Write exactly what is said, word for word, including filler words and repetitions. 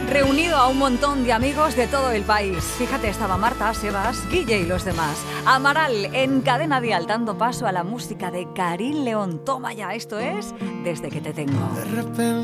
reunido a un montón de amigos de todo el país. Fíjate, estaba Marta, Sebas, Guille y los demás. Amaral en Cadena Dial, dando paso a la música de Karin León. Toma ya, esto es Desde que te tengo. De repente